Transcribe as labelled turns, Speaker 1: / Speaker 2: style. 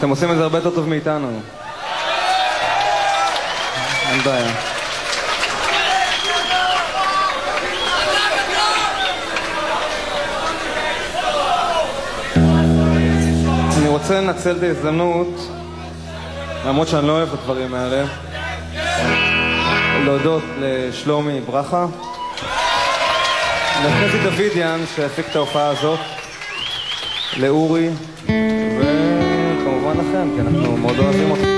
Speaker 1: אתם עושים את זה הרבה יותר טוב מאיתנו. אין בעיה. אני רוצה לנצל את ההזדמנות, למרות שאני לא אוהב את הדברים האלה, להודות לשלומי ברכה, לחזי דוידיאן שהפיק את ההופעה הזאת, לאורי, וכמובן לכם, כי אנחנו מאוד אוהבים אותך.